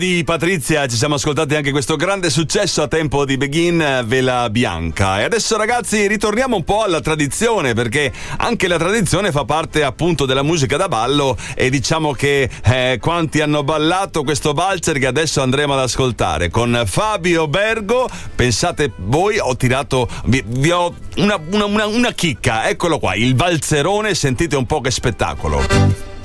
Di Patrizia ci siamo ascoltati anche questo grande successo a tempo di Begin, Vela Bianca. E adesso ragazzi ritorniamo un po' alla tradizione, perché anche la tradizione fa parte appunto della musica da ballo, e diciamo che quanti hanno ballato questo valzer che adesso andremo ad ascoltare con Fabio Bergo. Pensate voi, ho tirato, vi ho una chicca, eccolo qua, il valzerone, sentite un po' che spettacolo.